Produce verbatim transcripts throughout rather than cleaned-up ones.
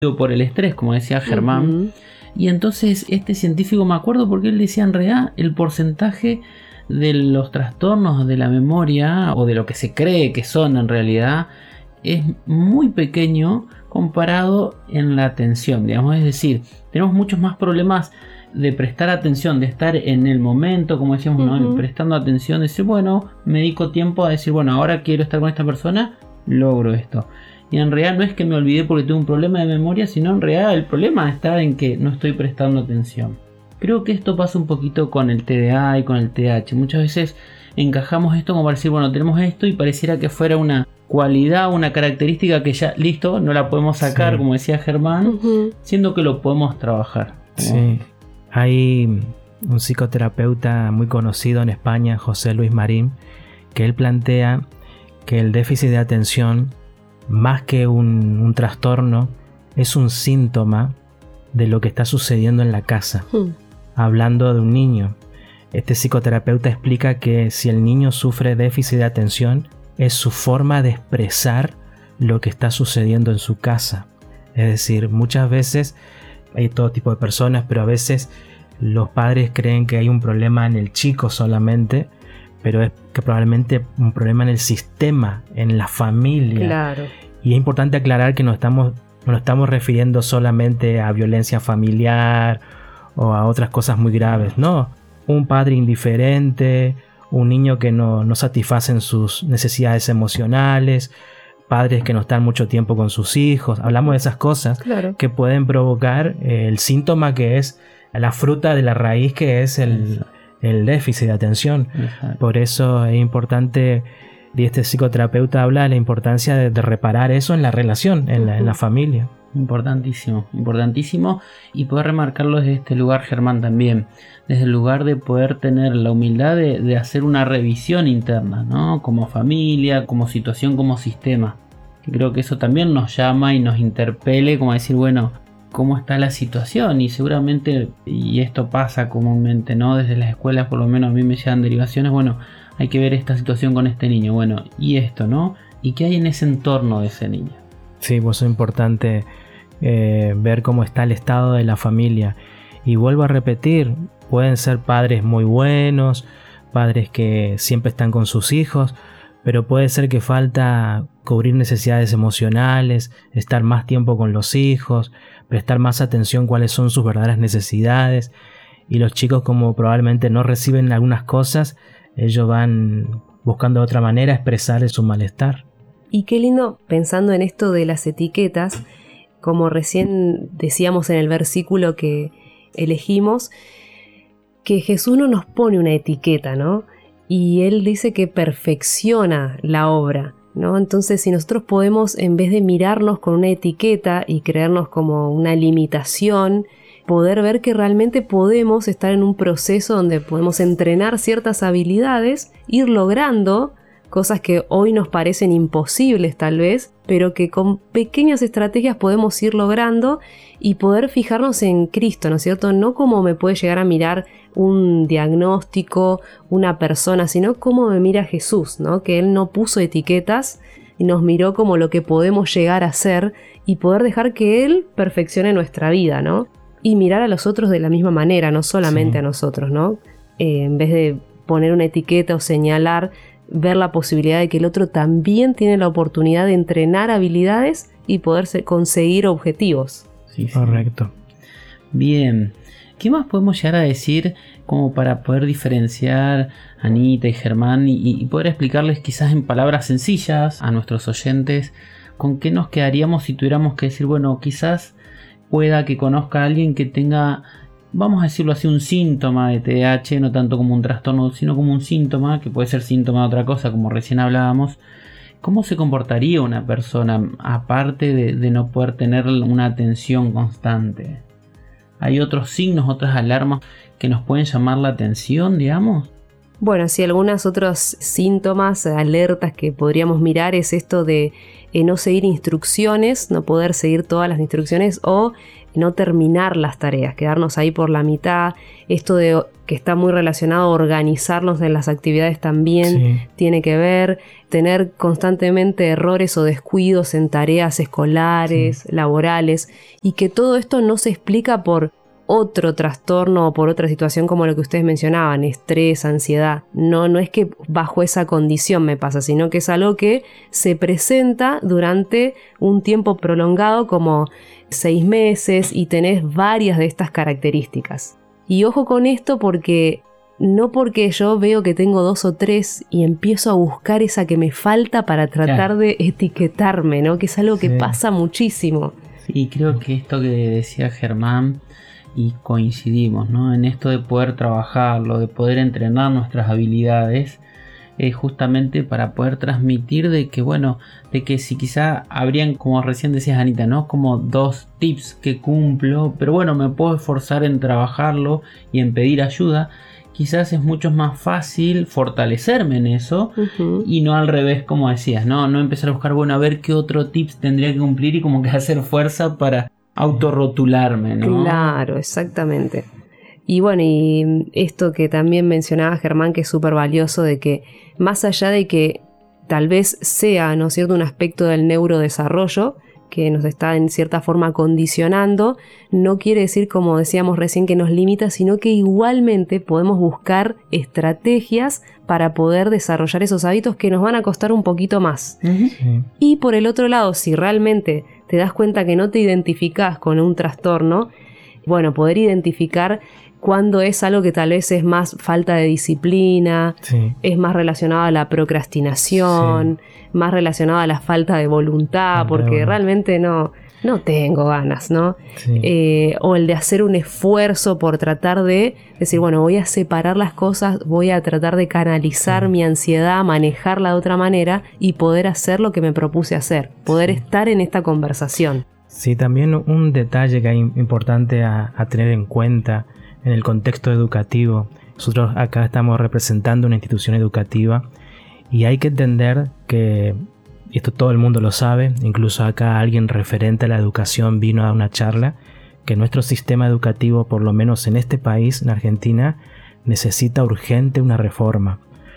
por el estrés, como decía Germán. Uh-huh. Y entonces este científico, me acuerdo porque él decía, en realidad el porcentaje de los trastornos de la memoria, o de lo que se cree que son en realidad, es muy pequeño comparado en la atención, digamos. Es decir, tenemos muchos más problemas de prestar atención, de estar en el momento, como decíamos, uh-huh. ¿no? Prestando atención, decir, bueno, me dedico tiempo a decir, bueno, ahora quiero estar con esta persona, logro esto. Y en realidad no es que me olvidé porque tengo un problema de memoria, sino en realidad el problema está en que no estoy prestando atención. Creo que esto pasa un poquito con el T D A y con el T D A H. Muchas veces encajamos esto como para decir, bueno, tenemos esto, y pareciera que fuera una cualidad, una característica que ya, listo, no la podemos sacar, sí. como decía Germán, uh-huh. siendo que lo podemos trabajar. Sí. Hay un psicoterapeuta muy conocido en España, José Luis Marín, que él plantea que el déficit de atención, más que un, un trastorno, es un síntoma de lo que está sucediendo en la casa. Hmm. Hablando de un niño, este psicoterapeuta explica que si el niño sufre déficit de atención, es su forma de expresar lo que está sucediendo en su casa. Es decir, muchas veces hay todo tipo de personas, pero a veces los padres creen que hay un problema en el chico solamente, pero es que probablemente un problema en el sistema, en la familia. Claro. Y es importante aclarar que no estamos, no estamos refiriendo solamente a violencia familiar o a otras cosas muy graves. No, un padre indiferente, un niño que no, no satisfacen sus necesidades emocionales, padres que no están mucho tiempo con sus hijos. Hablamos de esas cosas, claro, que pueden provocar eh, el síntoma que es la fruta de la raíz, que es el, el déficit de atención. Exacto. Por eso es importante, y este psicoterapeuta habla de la importancia de, de reparar eso en la relación, en la, en la familia. Importantísimo, importantísimo, y poder remarcarlo desde este lugar, Germán, también, desde el lugar de poder tener la humildad de, de hacer una revisión interna, ¿no? Como familia, como situación, como sistema. Creo que eso también nos llama y nos interpele, como decir, bueno, ¿cómo está la situación? Y seguramente, y esto pasa comúnmente, ¿no? Desde las escuelas, por lo menos a mí me llegan derivaciones, bueno, hay que ver esta situación con este niño, bueno, y esto, ¿no? ¿Y qué hay en ese entorno de ese niño? Sí, pues es importante eh, ver cómo está el estado de la familia. Y vuelvo a repetir, pueden ser padres muy buenos, padres que siempre están con sus hijos, pero puede ser que falta cubrir necesidades emocionales, estar más tiempo con los hijos, prestar más atención cuáles son sus verdaderas necesidades. Y los chicos, como probablemente no reciben algunas cosas, ellos van buscando de otra manera expresar su malestar. Y qué lindo, pensando en esto de las etiquetas, como recién decíamos en el versículo que elegimos, que Jesús no nos pone una etiqueta, ¿no? Y Él dice que perfecciona la obra, ¿no? Entonces, si nosotros podemos, en vez de mirarnos con una etiqueta y creernos como una limitación, poder ver que realmente podemos estar en un proceso donde podemos entrenar ciertas habilidades, ir logrando cosas que hoy nos parecen imposibles tal vez, pero que con pequeñas estrategias podemos ir logrando y poder fijarnos en Cristo, ¿no es cierto? No como me puede llegar a mirar un diagnóstico, una persona, sino cómo me mira Jesús, ¿no? Que Él no puso etiquetas y nos miró como lo que podemos llegar a ser y poder dejar que Él perfeccione nuestra vida, ¿no? Y mirar a los otros de la misma manera, no solamente sí. a nosotros, ¿no? Eh, en vez de poner una etiqueta o señalar, ver la posibilidad de que el otro también tiene la oportunidad de entrenar habilidades y poder conseguir objetivos. Sí, sí. Correcto. Bien. ¿Qué más podemos llegar a decir como para poder diferenciar a Anita y Germán y, y poder explicarles quizás en palabras sencillas a nuestros oyentes con qué nos quedaríamos si tuviéramos que decir, bueno, quizás pueda que conozca a alguien que tenga, vamos a decirlo así, un síntoma de T D A H, no tanto como un trastorno, sino como un síntoma, que puede ser síntoma de otra cosa, como recién hablábamos? ¿Cómo se comportaría una persona aparte de, de no poder tener una atención constante? ¿Hay otros signos, otras alarmas que nos pueden llamar la atención, digamos? Bueno, sí, algunos otros síntomas, alertas que podríamos mirar es esto de eh, no seguir instrucciones, no poder seguir todas las instrucciones o no terminar las tareas, quedarnos ahí por la mitad. Esto de que está muy relacionado a organizarnos en las actividades también sí. tiene que ver, tener constantemente errores o descuidos en tareas escolares, sí. laborales, y que todo esto no se explica por otro trastorno o por otra situación como lo que ustedes mencionaban, estrés, ansiedad. No, no es que bajo esa condición me pasa, sino que es algo que se presenta durante un tiempo prolongado como seis meses y tenés varias de estas características. Y ojo con esto porque no porque yo veo que tengo dos o tres y empiezo a buscar esa que me falta para tratar claro. de etiquetarme, ¿no? Que es algo sí. que pasa muchísimo. Sí, creo que esto que decía Germán, y coincidimos, ¿no? En esto de poder trabajarlo, de poder entrenar nuestras habilidades, es justamente para poder transmitir de que, bueno, de que si quizá habrían, como recién decías Anita, ¿no? Como dos tips que cumplo, pero bueno, me puedo esforzar en trabajarlo y en pedir ayuda. Quizás es mucho más fácil fortalecerme en eso uh-huh. y no al revés, como decías, ¿no? No empezar a buscar, bueno, a ver qué otro tips tendría que cumplir y como que hacer fuerza para autorrotularme, ¿no? Claro, exactamente. Y bueno, y esto que también mencionaba Germán, que es súper valioso, de que más allá de que tal vez sea, ¿no es cierto?, un aspecto del neurodesarrollo que nos está en cierta forma condicionando, no quiere decir, como decíamos recién, que nos limita, sino que igualmente podemos buscar estrategias para poder desarrollar esos hábitos que nos van a costar un poquito más. Uh-huh. Sí. Y por el otro lado, si realmente te das cuenta que no te identificás con un trastorno, bueno, poder identificar cuando es algo que tal vez es más falta de disciplina, sí. es más relacionado a la procrastinación, sí. más relacionado a la falta de voluntad, porque bueno. realmente no, no tengo ganas, ¿no? Sí. Eh, o el de hacer un esfuerzo por tratar de decir, bueno, voy a separar las cosas, voy a tratar de canalizar sí. mi ansiedad, manejarla de otra manera y poder hacer lo que me propuse hacer, poder sí. estar en esta conversación. Sí, también un detalle que es importante a, a tener en cuenta en el contexto educativo. Nosotros acá estamos representando una institución educativa y hay que entender que, y esto todo el mundo lo sabe, incluso acá alguien referente a la educación vino a dar una charla, que nuestro sistema educativo, por lo menos en este país, en Argentina, necesita urgente una reforma.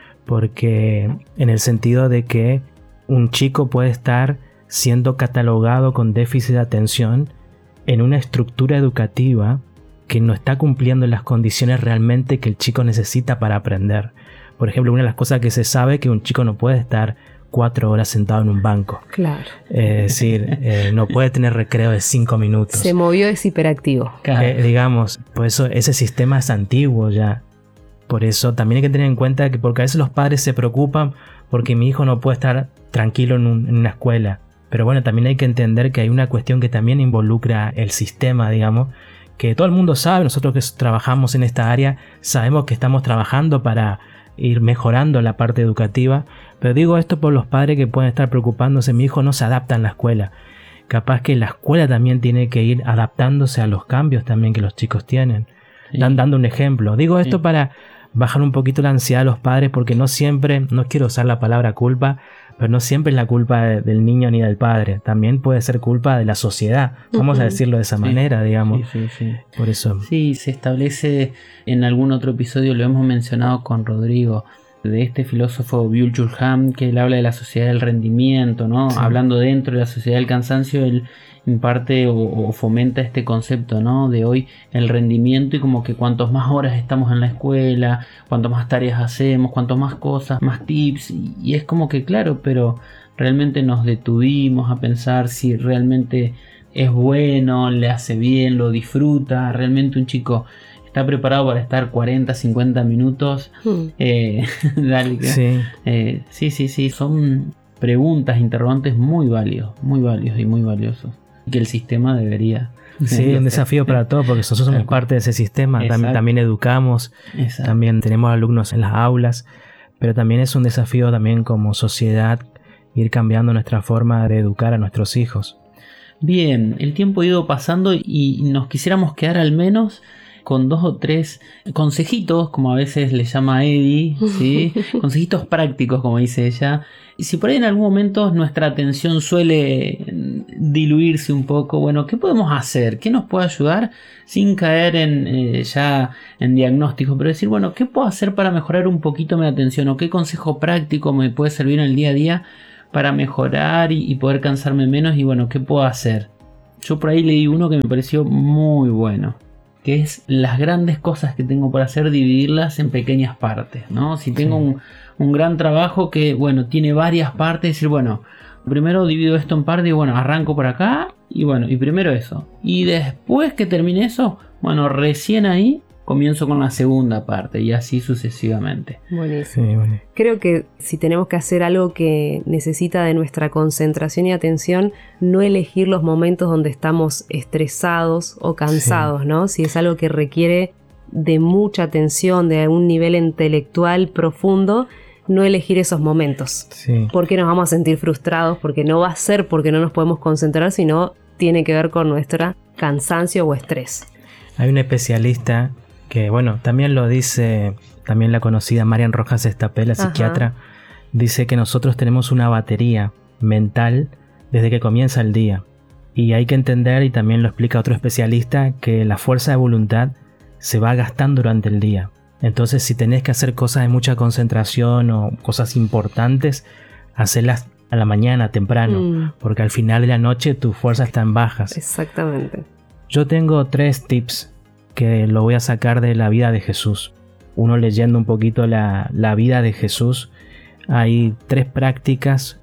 Porque en el sentido de que un chico puede estar siendo catalogado con déficit de atención en una estructura educativa que no está cumpliendo las condiciones realmente que el chico necesita para aprender. Por ejemplo, una de las cosas que se sabe es que un chico no puede estar cuatro horas sentado en un banco. Claro. Eh, es decir, eh, no puede tener recreo de cinco minutos. Se movió, es hiperactivo. Claro. Eh, digamos, por eso ese sistema es antiguo ya. Por eso también hay que tener en cuenta que porque a veces los padres se preocupan porque mi hijo no puede estar tranquilo en, un, en una escuela. Pero bueno, también hay que entender que hay una cuestión que también involucra el sistema, digamos, que todo el mundo sabe, nosotros que trabajamos en esta área sabemos que estamos trabajando para ir mejorando la parte educativa, pero digo esto por los padres que pueden estar preocupándose, mi hijo no se adapta en la escuela. Capaz que la escuela también tiene que ir adaptándose a los cambios también que los chicos tienen. Sí. Dan, dando un ejemplo. Digo esto sí. para bajar un poquito la ansiedad a los padres, porque no siempre, no quiero usar la palabra culpa, pero no siempre es la culpa de, del niño ni del padre. También puede ser culpa de la sociedad. Vamos uh-huh. a decirlo de esa sí. manera, digamos. Sí, sí, sí. Por eso. Sí, se establece, en algún otro episodio lo hemos mencionado con Rodrigo, de este filósofo Byung-Chul Han, que él habla de la sociedad del rendimiento, ¿no? Sí. Hablando dentro de la sociedad del cansancio, él imparte o, o fomenta este concepto, ¿no? De hoy el rendimiento, y como que cuantos más horas estamos en la escuela, cuanto más tareas hacemos, cuanto más cosas, más tips, y, y es como que claro, pero realmente nos detuvimos a pensar si realmente es bueno, le hace bien, lo disfruta, realmente un chico está preparado para estar cuarenta, cincuenta minutos. Mm. Eh, dale, sí. Eh, sí, sí, sí, son preguntas, interrogantes muy válidos, muy válidos y muy valiosos. Que el sistema debería... Sí, un desafío para todos, porque nosotros somos parte de ese sistema. También, también educamos, Exacto. también tenemos alumnos en las aulas, pero también es un desafío también como sociedad ir cambiando nuestra forma de educar a nuestros hijos. Bien, el tiempo ha ido pasando y nos quisiéramos quedar al menos con dos o tres consejitos, como a veces le llama Eddie, ¿sí? Consejitos prácticos, como dice ella. Y si por ahí en algún momento nuestra atención suele diluirse un poco, bueno, ¿qué podemos hacer? ¿Qué nos puede ayudar? Sin caer en eh, ya en diagnóstico, pero decir, bueno, ¿qué puedo hacer para mejorar un poquito mi atención? ¿O qué consejo práctico me puede servir en el día a día para mejorar y, y poder cansarme menos? Y bueno, ¿qué puedo hacer? Yo por ahí leí uno que me pareció muy bueno, que es las grandes cosas que tengo por hacer, dividirlas en pequeñas partes, ¿no? Si tengo sí. un, un gran trabajo que, bueno, tiene varias partes, decir, bueno, primero divido esto en partes y, bueno, arranco por acá y, bueno, y primero eso. Y después que termine eso, bueno, recién ahí comienzo con la segunda parte y así sucesivamente. Buenísimo. Sí, bueno. Creo que si tenemos que hacer algo que necesita de nuestra concentración y atención, no elegir los momentos donde estamos estresados o cansados, sí. ¿no? Si es algo que requiere de mucha atención, de un nivel intelectual profundo, no elegir esos momentos. Sí. Porque nos vamos a sentir frustrados, porque no va a ser porque no nos podemos concentrar, sino tiene que ver con nuestro cansancio o estrés. Hay un especialista que, bueno, también lo dice, también la conocida Marian Rojas Estapé, la psiquiatra, Ajá. dice que nosotros tenemos una batería mental desde que comienza el día. Y hay que entender, y también lo explica otro especialista, que la fuerza de voluntad se va gastando durante el día. Entonces, si tenés que hacer cosas de mucha concentración o cosas importantes, hacerlas a la mañana, temprano, mm. porque al final de la noche tu fuerza está en bajas. Exactamente. Yo tengo tres tips que lo voy a sacar de la vida de Jesús. Uno, leyendo un poquito la, la vida de Jesús, hay tres prácticas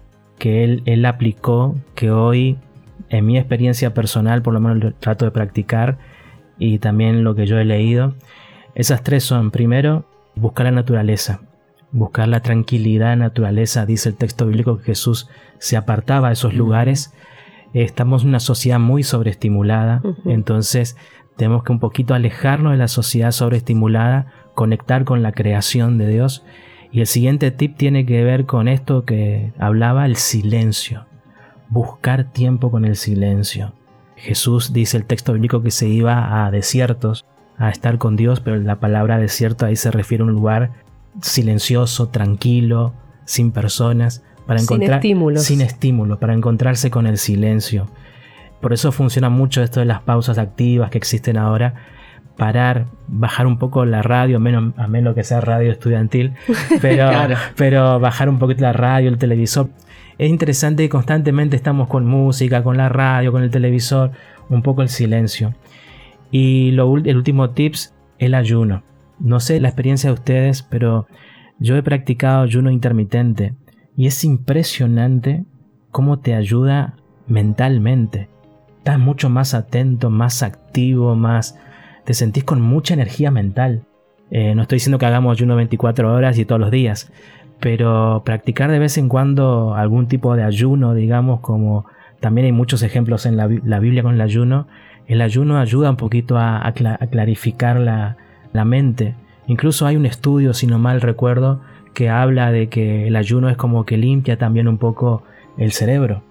que él, él aplicó, que hoy, en mi experiencia personal, por lo menos lo trato de practicar, y también lo que yo he leído. Esas tres son, primero, buscar la naturaleza, buscar la tranquilidad en la naturaleza. Dice el texto bíblico que Jesús se apartaba de esos lugares. Estamos en una sociedad muy sobreestimulada, uh-huh. entonces tenemos que un poquito alejarnos de la sociedad sobreestimulada, conectar con la creación de Dios. Y el siguiente tip tiene que ver con esto que hablaba, el silencio. Buscar tiempo con el silencio. Jesús, dice el texto bíblico, que se iba a desiertos a estar con Dios, pero la palabra desierto ahí se refiere a un lugar silencioso, tranquilo, sin personas, para encontrar, sin estímulos. Sin estímulo, para encontrarse con el silencio. Por eso funciona mucho esto de las pausas activas que existen ahora. Parar, bajar un poco la radio, menos, a menos que sea radio estudiantil, pero, claro. pero bajar un poquito la radio, el televisor. Es interesante que constantemente estamos con música, con la radio, con el televisor, un poco el silencio. Y lo, el último tips, el ayuno. No sé la experiencia de ustedes, pero yo he practicado ayuno intermitente y es impresionante cómo te ayuda mentalmente. Estás mucho más atento, más activo, más... te sentís con mucha energía mental. Eh, no estoy diciendo que hagamos ayuno veinticuatro horas y todos los días, pero practicar de vez en cuando algún tipo de ayuno, digamos, como también hay muchos ejemplos en la, la Biblia con el ayuno. El ayuno ayuda un poquito a, a, cl- a clarificar la, la mente. Incluso hay un estudio, si no mal recuerdo, que habla de que el ayuno es como que limpia también un poco el cerebro.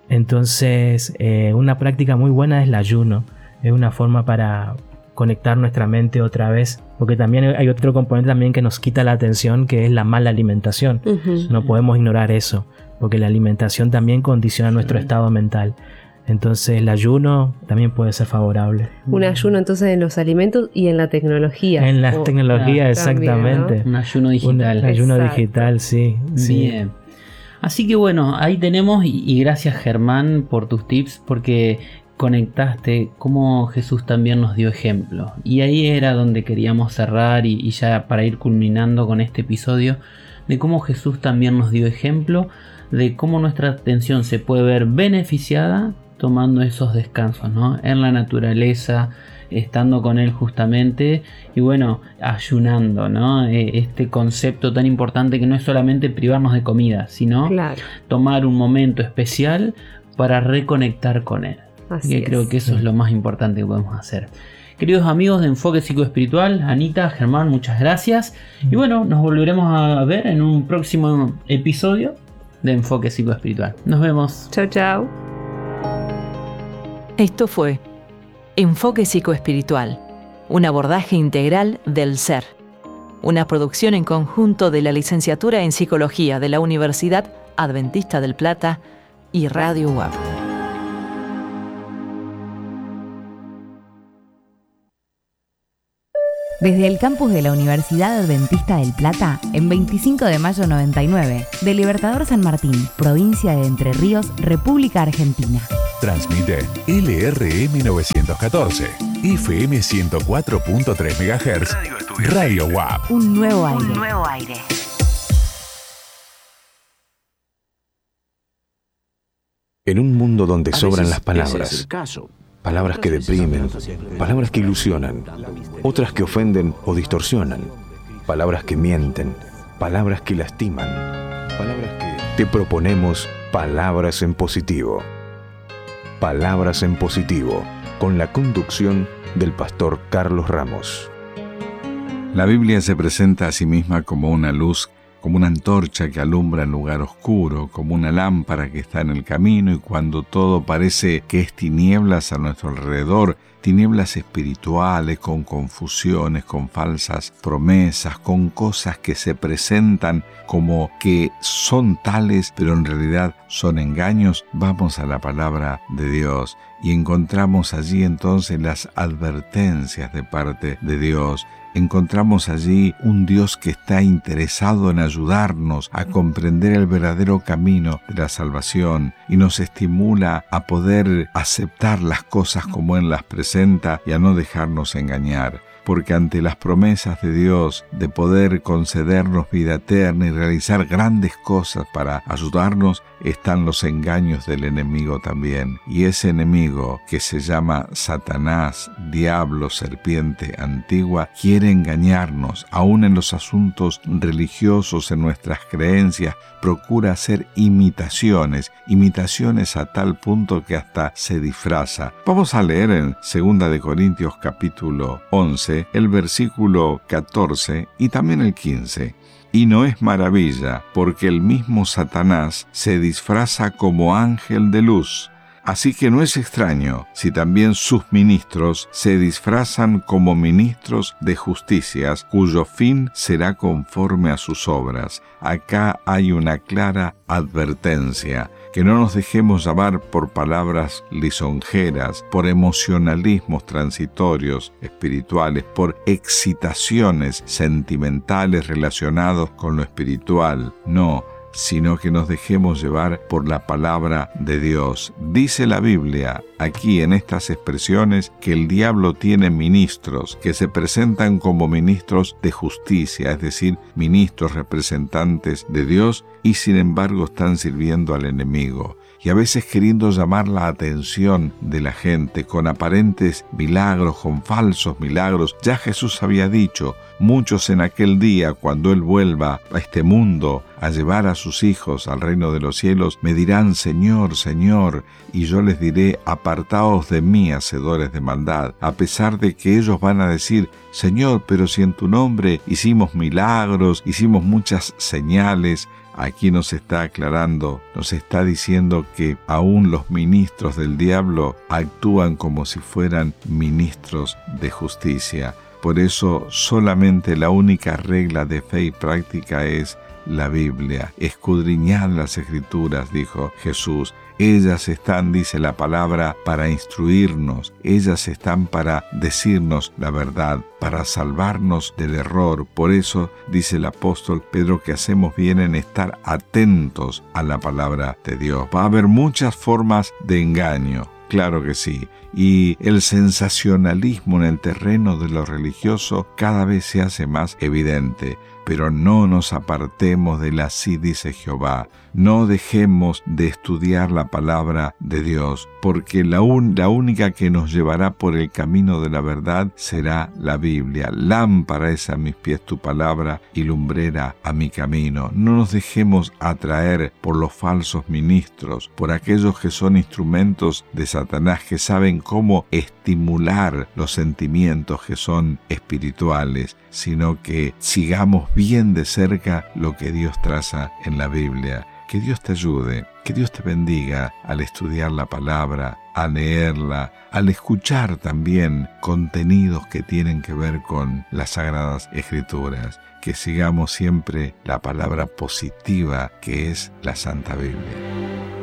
Entonces, eh, una práctica muy buena es el ayuno. Es una forma para conectar nuestra mente otra vez, porque también hay otro componente también que nos quita la atención, que es la mala alimentación. Uh-huh. No podemos ignorar eso, porque la alimentación también condiciona nuestro sí. estado mental. Entonces el ayuno también puede ser favorable. Un ayuno entonces en los alimentos y en la tecnología. En las oh, tecnologías, exactamente. También, ¿no? Un ayuno digital. Un ayuno Exacto. digital, sí, sí. Bien. Así que bueno, ahí tenemos, y, y gracias Germán por tus tips, porque conectaste cómo Jesús también nos dio ejemplo. Y ahí era donde queríamos cerrar y, y ya para ir culminando con este episodio, de cómo Jesús también nos dio ejemplo, de cómo nuestra atención se puede ver beneficiada tomando esos descansos, ¿no? En la naturaleza, estando con Él justamente, y bueno, ayunando, ¿no? Este concepto tan importante que no es solamente privarnos de comida, sino claro. tomar un momento especial para reconectar con Él. Así y creo es. que eso es lo más importante que podemos hacer. Queridos amigos de Enfoque Psicoespiritual, Anita, Germán, muchas gracias. Y bueno, nos volveremos a ver en un próximo episodio de Enfoque Psicoespiritual. Nos vemos. Chao, chao. Esto fue Enfoque Psicoespiritual, un abordaje integral del ser. Una producción en conjunto de la Licenciatura en Psicología de la Universidad Adventista del Plata y Radio U A P. Desde el campus de la Universidad Adventista del Plata, en veinticinco de mayo noventa y nueve, de Libertador San Martín, provincia de Entre Ríos, República Argentina. Transmite L R M novecientos catorce, F M ciento cuatro punto tres megahertz, Radio U A P. Un nuevo aire. Un nuevo aire. En un mundo donde sobran las palabras, palabras que deprimen, palabras que ilusionan, otras que ofenden o distorsionan, palabras que mienten, palabras que lastiman, palabras que... Te proponemos Palabras en Positivo. Palabras en Positivo, con la conducción del pastor Carlos Ramos. La Biblia se presenta a sí misma como una luz, como una antorcha que alumbra en lugar oscuro, como una lámpara que está en el camino, y cuando todo parece que es tinieblas a nuestro alrededor, tinieblas espirituales, con confusiones, con falsas promesas, con cosas que se presentan como que son tales, pero en realidad son engaños, vamos a la palabra de Dios y encontramos allí entonces las advertencias de parte de Dios. Encontramos allí un Dios que está interesado en ayudarnos a comprender el verdadero camino de la salvación y nos estimula a poder aceptar las cosas como Él las presenta y a no dejarnos engañar. Porque ante las promesas de Dios de poder concedernos vida eterna y realizar grandes cosas para ayudarnos, están los engaños del enemigo también. Y ese enemigo, que se llama Satanás, diablo, serpiente antigua, quiere engañarnos, aún en los asuntos religiosos, en nuestras creencias, procura hacer imitaciones, imitaciones a tal punto que hasta se disfraza. Vamos a leer en segunda de Corintios capítulo once, el versículo catorce y también el quince. Y no es maravilla, porque el mismo Satanás se disfraza como ángel de luz. Así que no es extraño si también sus ministros se disfrazan como ministros de justicias, cuyo fin será conforme a sus obras. Acá hay una clara advertencia, que no nos dejemos llevar por palabras lisonjeras, por emocionalismos transitorios, espirituales, por excitaciones sentimentales relacionados con lo espiritual. No, sino que nos dejemos llevar por la palabra de Dios. Dice la Biblia, aquí en estas expresiones, que el diablo tiene ministros que se presentan como ministros de justicia, es decir, ministros representantes de Dios, y sin embargo están sirviendo al enemigo. Y a veces queriendo llamar la atención de la gente con aparentes milagros, con falsos milagros. Ya Jesús había dicho, muchos en aquel día, cuando Él vuelva a este mundo a llevar a sus hijos al reino de los cielos, me dirán, Señor, Señor, y yo les diré, apartaos de mí, hacedores de maldad, a pesar de que ellos van a decir, Señor, pero si en tu nombre hicimos milagros, hicimos muchas señales. Aquí nos está aclarando, nos está diciendo que aún los ministros del diablo actúan como si fueran ministros de justicia. Por eso solamente la única regla de fe y práctica es la Biblia. Escudriñad las Escrituras, dijo Jesús. Ellas están, dice la palabra, para instruirnos. Ellas están para decirnos la verdad, para salvarnos del error. Por eso, dice el apóstol Pedro, que hacemos bien en estar atentos a la palabra de Dios. Va a haber muchas formas de engaño. Claro que sí. Y el sensacionalismo en el terreno de lo religioso cada vez se hace más evidente. Pero no nos apartemos de la así dice Jehová. No dejemos de estudiar la palabra de Dios, porque la, un, la única que nos llevará por el camino de la verdad será la Biblia. Lámpara es a mis pies tu palabra y lumbrera a mi camino. No nos dejemos atraer por los falsos ministros, por aquellos que son instrumentos de Satanás, que saben cómo estimular los sentimientos que son espirituales, sino que sigamos bien de cerca lo que Dios traza en la Biblia. Que Dios te ayude, que Dios te bendiga al estudiar la palabra, a leerla, al escuchar también contenidos que tienen que ver con las Sagradas Escrituras, que sigamos siempre la palabra positiva que es la Santa Biblia.